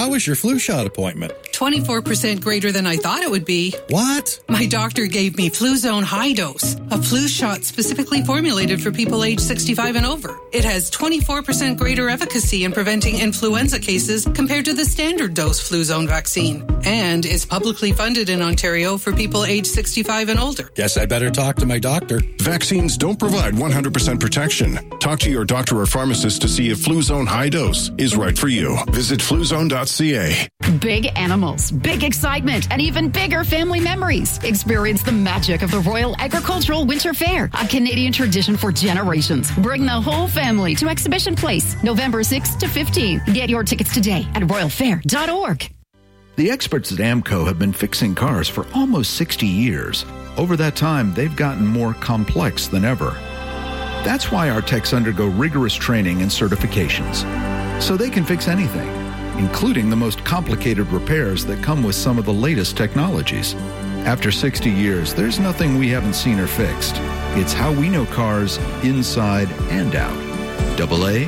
How was your flu shot appointment? 24% greater than I thought it would be. What? My doctor gave me Fluzone High Dose, a flu shot specifically formulated for people age 65 and over. It has 24% greater efficacy in preventing influenza cases compared to the standard dose Fluzone vaccine, and is publicly funded in Ontario for people age 65 and older. Guess I better talk to my doctor. Vaccines don't provide 100% protection. Talk to your doctor or pharmacist to see if Fluzone High Dose is right for you. Visit fluzone.ca. Big animals, big excitement, and even bigger family memories. Experience the magic of the Royal Agricultural Winter Fair, a Canadian tradition for generations. Bring the whole family to Exhibition Place, November 6th to 15th. Get your tickets today at royalfair.org. The experts at AMCO have been fixing cars for almost 60 years. Over that time, they've gotten more complex than ever. That's why our techs undergo rigorous training and certifications, so they can fix anything, including the most complicated repairs that come with some of the latest technologies. After 60 years, there's nothing we haven't seen or fixed. It's how we know cars inside and out. AA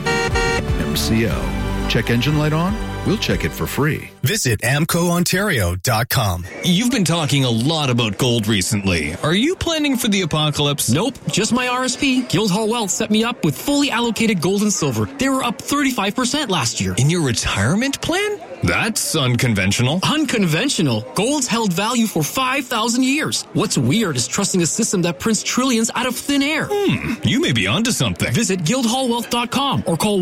MCO. Check engine light on? We'll check it for free. Visit AmcoOntario.com. You've been talking a lot about gold recently. Are you planning for the apocalypse? Nope, just my RSP. Guildhall Wealth set me up with fully allocated gold and silver. They were up 35% last year. In your retirement plan? That's unconventional. Unconventional? Gold's held value for 5,000 years. What's weird is trusting a system that prints trillions out of thin air. You may be onto something. Visit guildhallwealth.com or call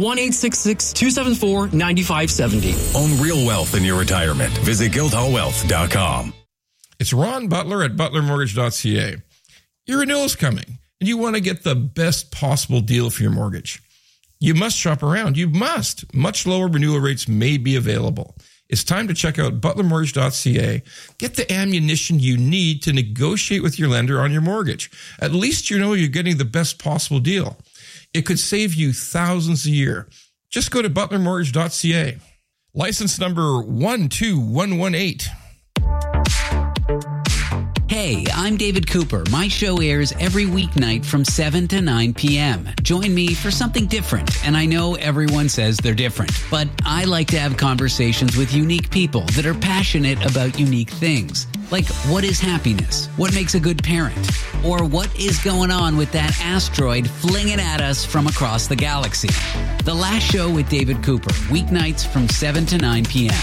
1-866-274-9570. Own real wealth in your retirement. Visit guildhallwealth.com. It's Ron Butler at butlermortgage.ca. Your renewal's coming, and you want to get the best possible deal for your mortgage. You must shop around. You must. Much lower renewal rates may be available. It's time to check out butlermortgage.ca. Get the ammunition you need to negotiate with your lender on your mortgage. At least you know you're getting the best possible deal. It could save you thousands a year. Just go to butlermortgage.ca. License number 12118. Hey, I'm David Cooper. My show airs every weeknight from 7 to 9 p.m. Join me for something different. And I know everyone says they're different, but I like to have conversations with unique people that are passionate about unique things. Like, what is happiness? What makes a good parent? Or what is going on with that asteroid flinging at us from across the galaxy? The Last Show with David Cooper, weeknights from 7 to 9 p.m.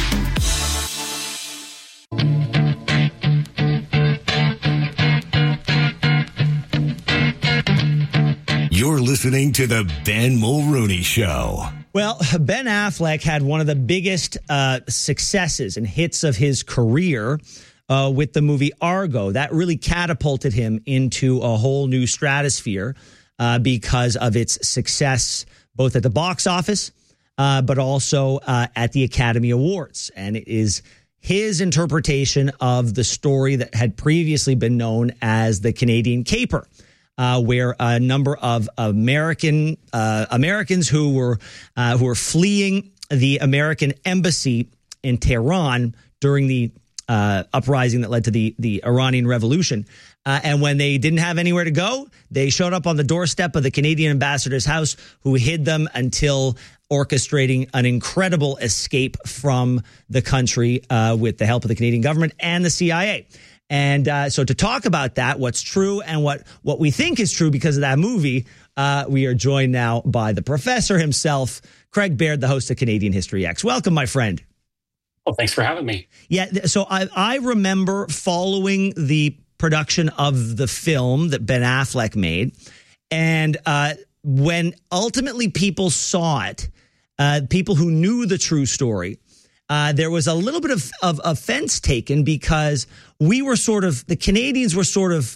You're listening to the Ben Mulrooney Show. Well, Ben Affleck had one of the biggest successes and hits of his career with the movie Argo. That really catapulted him into a whole new stratosphere because of its success, both at the box office, but also at the Academy Awards. And it is his interpretation of the story that had previously been known as the Canadian Caper. Where a number of Americans who were fleeing the American embassy in Tehran during the uprising that led to the Iranian Revolution, and when they didn't have anywhere to go, they showed up on the doorstep of the Canadian ambassador's house, who hid them until orchestrating an incredible escape from the country with the help of the Canadian government and the CIA. And so to talk about that, what's true and what we think is true because of that movie, we are joined now by the professor himself, Craig Baird, the host of Canadian History X. Welcome, my friend. Well, thanks for having me. Yeah, so I remember following the production of the film that Ben Affleck made. And when ultimately people saw it, people who knew the true story, there was a little bit of offense taken because the Canadians were sort of,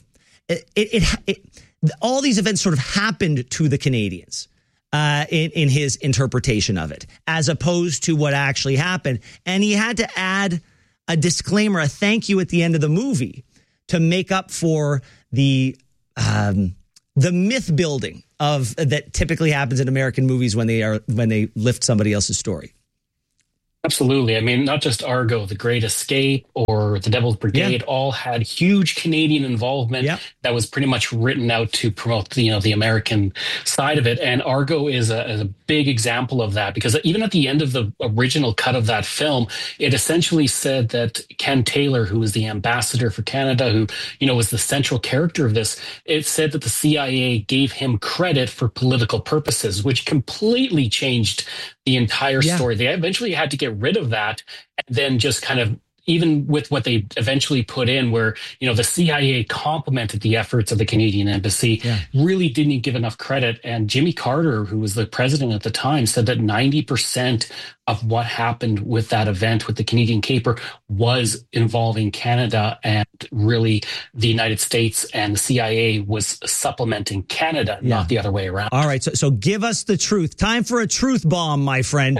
all these events sort of happened to the Canadians in his interpretation of it, as opposed to what actually happened. And he had to add a disclaimer, a thank you at the end of the movie to make up for the myth building that typically happens in American movies when they lift somebody else's story. Absolutely. I mean, not just Argo, The Great Escape or The Devil's Brigade all had huge Canadian involvement that was pretty much written out to promote the American side of it. And Argo is a big example of that, because even at the end of the original cut of that film, it essentially said that Ken Taylor, who was the ambassador for Canada, who, was the central character of this, it said that the CIA gave him credit for political purposes, which completely changed the entire story. They eventually had to get rid of that, and then just kind of, even with what they eventually put in, where, the CIA complimented the efforts of the Canadian embassy, really didn't give enough credit. And Jimmy Carter, who was the president at the time, said that 90% of what happened with that event with the Canadian Caper was involving Canada, and really the United States and the CIA was supplementing Canada, not the other way around. All right. So give us the truth. Time for a truth bomb, my friend.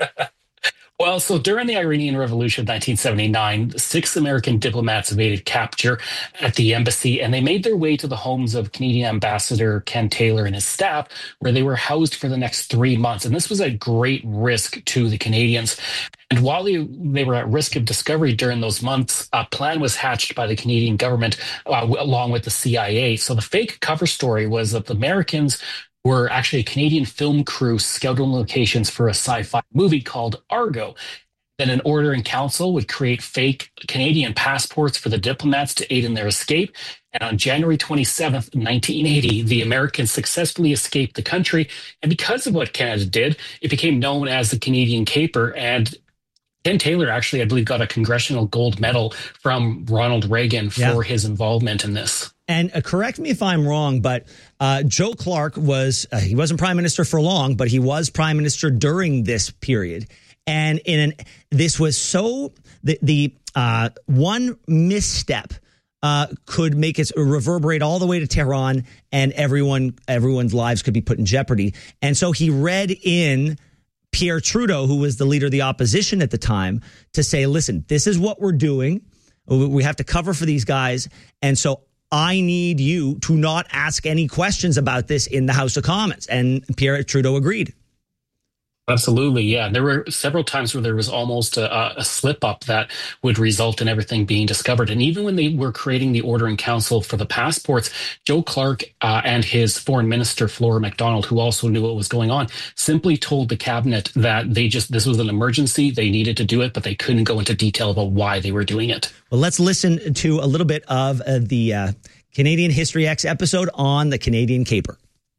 Well, so during the Iranian Revolution of 1979, 6 American diplomats evaded capture at the embassy, and they made their way to the homes of Canadian Ambassador Ken Taylor and his staff, where they were housed for the next 3 months. And this was a great risk to the Canadians. And while they were at risk of discovery during those months, a plan was hatched by the Canadian government along with the CIA. So the fake cover story was that the Americans were actually a Canadian film crew scouting locations for a sci-fi movie called Argo. Then an order in council would create fake Canadian passports for the diplomats to aid in their escape. And on January 27th, 1980, the Americans successfully escaped the country. And because of what Canada did, it became known as the Canadian Caper. And Ken Taylor actually, I believe, got a Congressional Gold Medal from Ronald Reagan for his involvement in this. And correct me if I'm wrong, but Joe Clark he wasn't prime minister for long, but he was prime minister during this period. And this was so the one misstep could make it reverberate all the way to Tehran, and everyone's lives could be put in jeopardy. And so he read in Pierre Trudeau, who was the leader of the opposition at the time, to say, listen, this is what we're doing. We have to cover for these guys. And so I need you to not ask any questions about this in the House of Commons. And Pierre Trudeau agreed. Absolutely, yeah. There were several times where there was almost a slip-up that would result in everything being discovered. And even when they were creating the order in council for the passports, Joe Clark and his foreign minister, Flora MacDonald, who also knew what was going on, simply told the cabinet that this was an emergency, they needed to do it, but they couldn't go into detail about why they were doing it. Well, let's listen to a little bit of the Canadian History X episode on the Canadian Caper.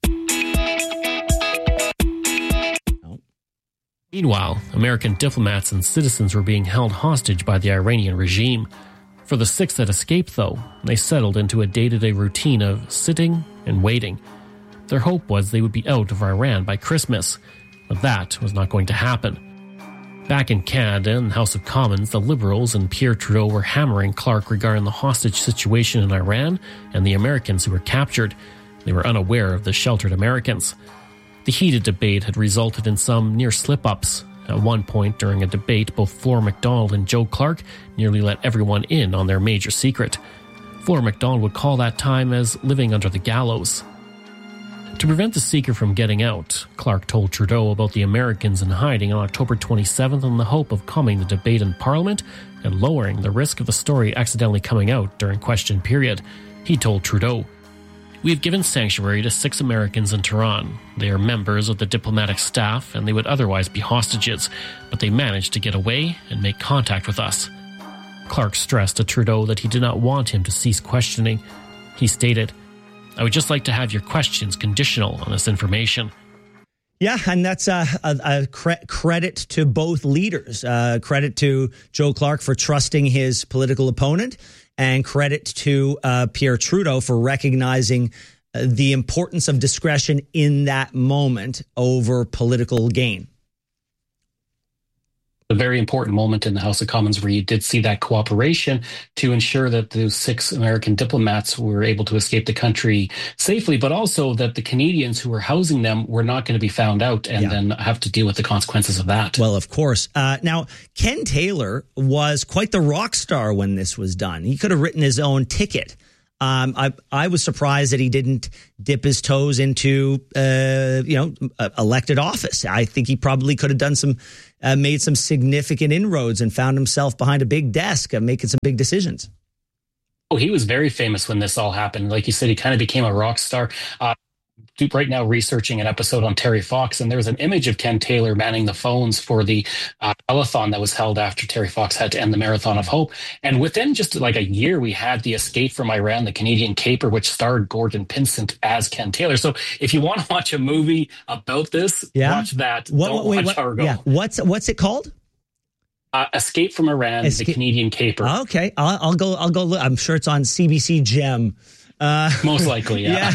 Meanwhile, American diplomats and citizens were being held hostage by the Iranian regime. For the 6 that escaped, though, they settled into a day-to-day routine of sitting and waiting. Their hope was they would be out of Iran by Christmas, but that was not going to happen. Back in Canada and the House of Commons, the Liberals and Pierre Trudeau were hammering Clark regarding the hostage situation in Iran and the Americans who were captured. They were unaware of the sheltered Americans. The heated debate had resulted in some near slip-ups. At one point during a debate, both Flora MacDonald and Joe Clark nearly let everyone in on their major secret. Flora MacDonald would call that time as living under the gallows. To prevent the secret from getting out, Clark told Trudeau about the Americans in hiding on October 27th in the hope of calming the debate in Parliament and lowering the risk of the story accidentally coming out during question period. He told Trudeau, "We have given sanctuary to 6 Americans in Tehran. They are members of the diplomatic staff and they would otherwise be hostages, but they managed to get away and make contact with us." Clark stressed to Trudeau that he did not want him to cease questioning. He stated, "I would just like to have your questions conditional on this information." Yeah, and that's a credit to both leaders. Credit to Joe Clark for trusting his political opponent, and credit to Pierre Trudeau for recognizing the importance of discretion in that moment over political gain. A very important moment in the House of Commons where you did see that cooperation to ensure that those 6 American diplomats were able to escape the country safely, but also that the Canadians who were housing them were not going to be found out and then have to deal with the consequences of that. Well, of course. Now, Ken Taylor was quite the rock star when this was done. He could have written his own ticket I was surprised that he didn't dip his toes into, elected office. I think he probably could have done made some significant inroads and found himself behind a big desk making some big decisions. Oh, he was very famous when this all happened. Like you said, he kind of became a rock star. Right now researching an episode on Terry Fox, and there's an image of Ken Taylor manning the phones for the telethon that was held after Terry Fox had to end the Marathon of Hope. And within just like a year, we had the Escape from Iran, the Canadian Caper, which starred Gordon Pinsent as Ken Taylor. So if you want to watch a movie about this, watch that. Don't watch Argo. Yeah. What's it called? Escape from Iran, the Canadian Caper. Okay, I'll go look. I'm sure it's on CBC Gem. Most likely, yeah.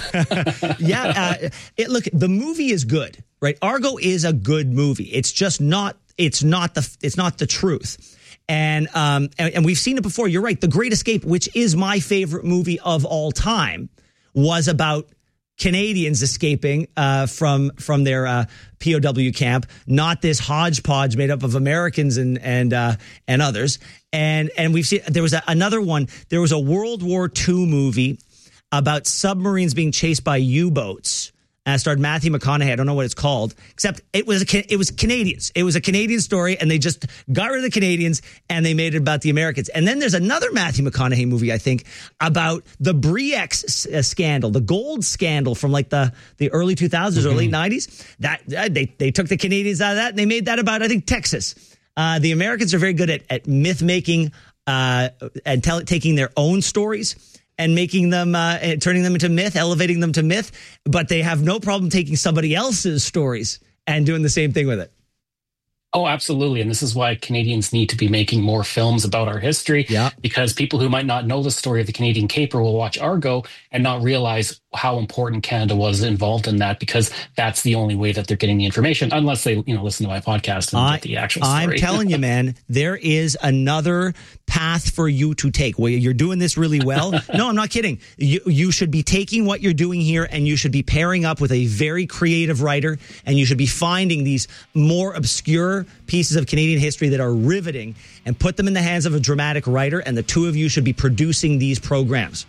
Look, the movie is good, right? Argo is a good movie. It's just not. It's not the truth. And we've seen it before. You're right. The Great Escape, which is my favorite movie of all time, was about Canadians escaping from their POW camp, not this hodgepodge made up of Americans and others. And we've seen there was another one. There was a World War II movie about submarines being chased by U-boats. And it starred Matthew McConaughey. I don't know what it's called, except it was Canadians. It was a Canadian story, and they just got rid of the Canadians and they made it about the Americans. And then there's another Matthew McConaughey movie, I think, about the Bre-X scandal, the gold scandal from like the early 2000s or late 90s. That they took the Canadians out of that and they made that about, I think, Texas. The Americans are very good at myth making and taking their own stories and making them, turning them into myth, elevating them to myth, but they have no problem taking somebody else's stories and doing the same thing with it. Oh, absolutely. And this is why Canadians need to be making more films about our history, because people who might not know the story of the Canadian Caper will watch Argo and not realize how important Canada was involved in that, because that's the only way that they're getting the information, unless they listen to my podcast and get the actual story. I'm telling you, man, there is another path for you to take. Well, you're doing this really well. No, I'm not kidding. You should be taking what you're doing here and you should be pairing up with a very creative writer, and you should be finding these more obscure pieces of Canadian history that are riveting and put them in the hands of a dramatic writer, and the two of you should be producing these programs.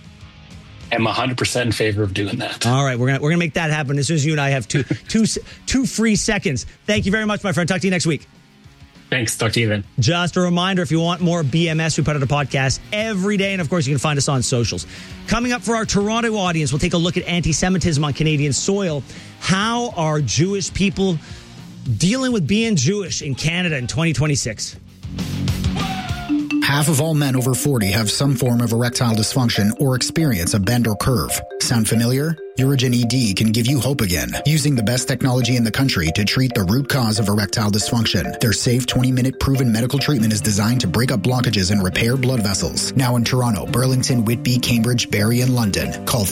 I'm 100% in favor of doing that. All right, we're gonna make that happen as soon as you and I have two free seconds. Thank you very much, my friend. Talk to you next week. Thanks. Talk to you then. Just a reminder, if you want more BMS, we put out a podcast every day. And, of course, you can find us on socials. Coming up for our Toronto audience, we'll take a look at anti-Semitism on Canadian soil. How are Jewish people dealing with being Jewish in Canada in 2026? Half of all men over 40 have some form of erectile dysfunction or experience a bend or curve. Sound familiar? Urigen ED can give you hope again, using the best technology in the country to treat the root cause of erectile dysfunction. Their safe 20-minute proven medical treatment is designed to break up blockages and repair blood vessels. Now in Toronto, Burlington, Whitby, Cambridge, Barrie, and London. Call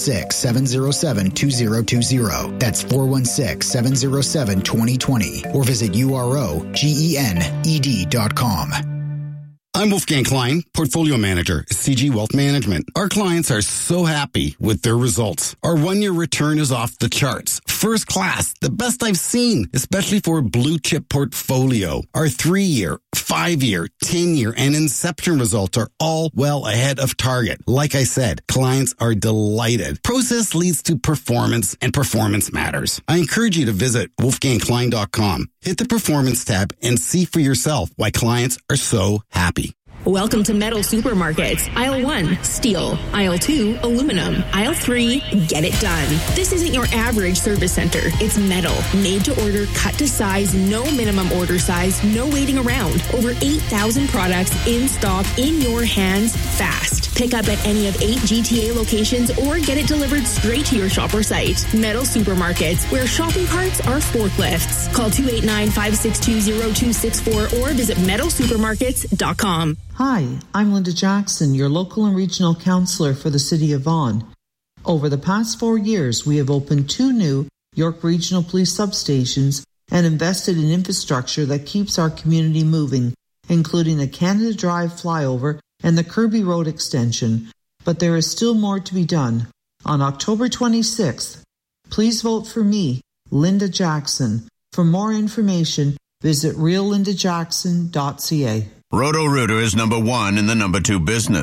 416-707-2020. That's 416-707-2020. Or visit UROGENED.com. I'm Wolfgang Klein, Portfolio Manager at CG Wealth Management. Our clients are so happy with their results. Our 1-year return is off the charts. First class, the best I've seen, especially for a blue chip portfolio. Our 3-year, 5-year, 10-year, and Inception results are all well ahead of target. Like I said, clients are delighted. Process leads to performance, and performance matters. I encourage you to visit wolfgangklein.com. Hit the Performance tab and see for yourself why clients are so happy. Welcome to Metal Supermarkets. Aisle 1, steel. Aisle 2, aluminum. Aisle 3, get it done. This isn't your average service center. It's metal, made to order, cut to size, no minimum order size, no waiting around. Over 8,000 products in stock, in your hands, fast. Pick up at any of 8 GTA locations or get it delivered straight to your shop or site. Metal Supermarkets, where shopping carts are forklifts. Call 289-562-0264 or visit metalsupermarkets.com. Hi, I'm Linda Jackson, your local and regional counselor for the City of Vaughan. Over the past 4 years, we have opened 2 new York Regional Police substations and invested in infrastructure that keeps our community moving, including the Canada Drive flyover and the Kirby Road extension. But there is still more to be done. On October 26th, please vote for me, Linda Jackson. For more information, visit reallindajackson.ca. Roto-Rooter is number 1 in the number 2 business.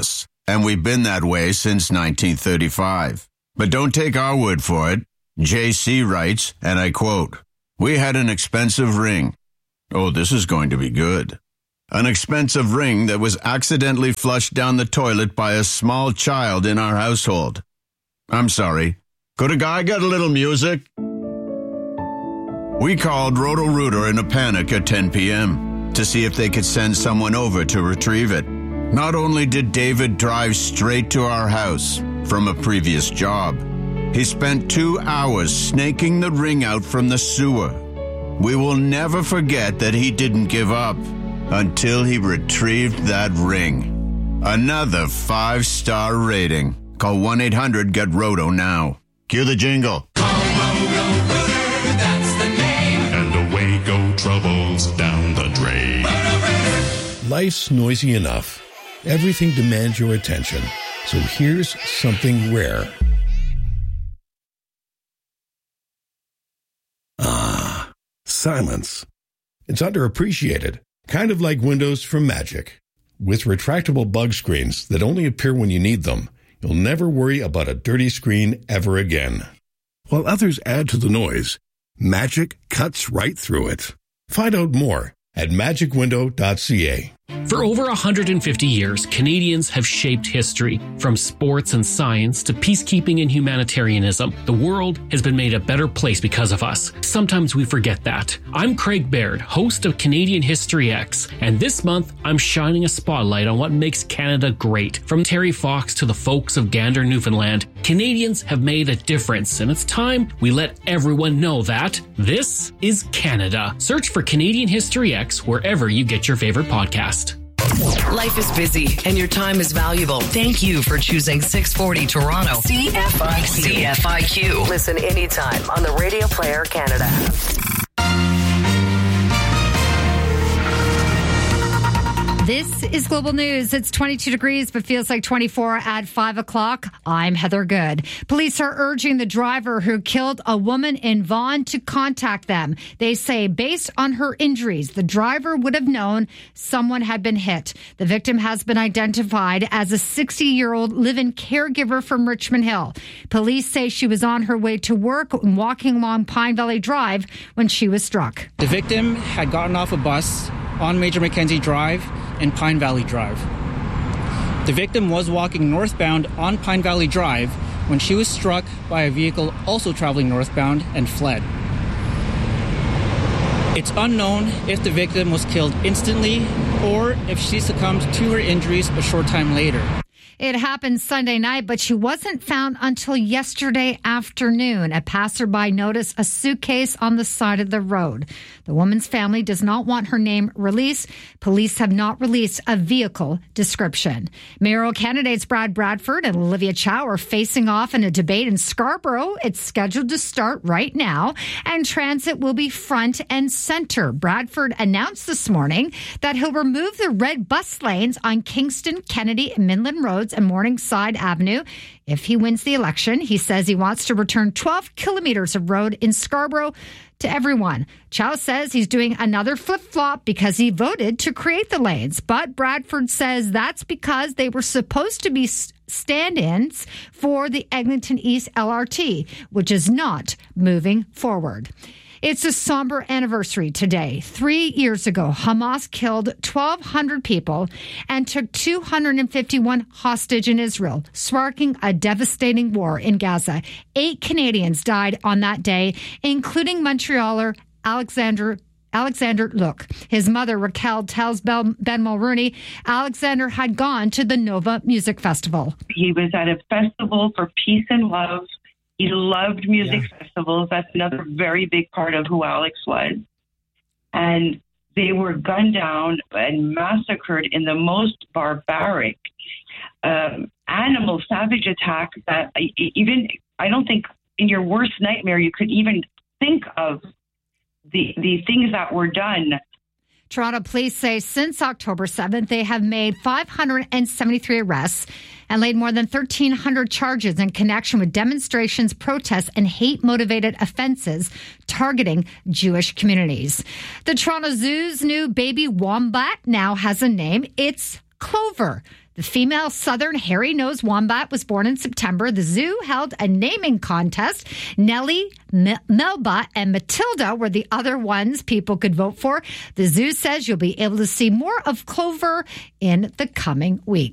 and we've been that way since 1935. But don't take our word for it. J.C. writes, and I quote, "We had an expensive ring." Oh, this is going to be good. An expensive ring that was accidentally flushed down the toilet by a small child in our household. I'm sorry. Could a guy get a little music? We called Roto-Rooter in a panic at 10 p.m. to see if they could send someone over to retrieve it. Not only did David drive straight to our house from a previous job, he spent 2 hours snaking the ring out from the sewer. We will never forget that he didn't give up until he retrieved that ring. Another 5-star rating. Call 1-800-GET-ROTO now. Cue the jingle. Call Roto-Rooter, that's the name. And away go troubles down the drain. Life's noisy enough. Everything demands your attention. So here's something rare. Ah, silence. It's underappreciated, kind of like windows from Magic. With retractable bug screens that only appear when you need them, you'll never worry about a dirty screen ever again. While others add to the noise, Magic cuts right through it. Find out more at magicwindow.ca. For over 150 years, Canadians have shaped history. From sports and science to peacekeeping and humanitarianism, the world has been made a better place because of us. Sometimes we forget that. I'm Craig Baird, host of Canadian History X, and this month I'm shining a spotlight on what makes Canada great. From Terry Fox to the folks of Gander, Newfoundland, Canadians have made a difference, and it's time we let everyone know that this is Canada. Search for Canadian History X wherever you get your favorite podcast. Life is busy and your time is valuable. Thank you for choosing 640 Toronto. CFIQ. Listen anytime on the Radio Player Canada. This is Global News. It's 22 degrees, but feels like 24 at 5 o'clock. I'm Heather Good. Police are urging the driver who killed a woman in Vaughan to contact them. They say based on her injuries, the driver would have known someone had been hit. The victim has been identified as a 60-year-old live-in caregiver from Richmond Hill. Police say she was on her way to work and walking along Pine Valley Drive when she was struck. The victim had gotten off a bus on Major Mackenzie Drive and Pine Valley Drive. The victim was walking northbound on Pine Valley Drive when she was struck by a vehicle also traveling northbound and fled. It's unknown if the victim was killed instantly or if she succumbed to her injuries a short time later. It happened Sunday night, but she wasn't found until yesterday afternoon. A passerby noticed a suitcase on the side of the road. The woman's family does not want her name released. Police have not released a vehicle description. Mayoral candidates Brad Bradford and Olivia Chow are facing off in a debate in Scarborough. It's scheduled to start right now, and transit will be front and center. Bradford announced this morning that he'll remove the red bus lanes on Kingston, Kennedy, and Midland Roads and Morningside Avenue. If he wins the election, he says he wants to return 12 kilometers of road in Scarborough to everyone. Chow says he's doing another flip-flop because he voted to create the lanes. But Bradford says that's because they were supposed to be stand-ins for the Eglinton East LRT, which is not moving forward. It's a somber anniversary today. 3 years ago, Hamas killed 1,200 people and took 251 hostage in Israel, sparking a devastating war in Gaza. 8 Canadians died on that day, including Montrealer Alexander Look. His mother, Raquel, tells Ben Mulrooney Alexander had gone to the Nova Music Festival. He was at a festival for peace and love. He loved music festivals. That's another very big part of who Alex was. And they were gunned down and massacred in the most barbaric, animal, savage attack that even, I don't think in your worst nightmare you could even think of the things that were done. Toronto police say since October 7th, they have made 573 arrests and laid more than 1,300 charges in connection with demonstrations, protests, and hate-motivated offenses targeting Jewish communities. The Toronto Zoo's new baby wombat now has a name. It's Clover. The female southern hairy-nosed wombat was born in September. The zoo held a naming contest. Nellie, Melba, and Matilda were the other ones people could vote for. The zoo says you'll be able to see more of Clover in the coming weeks.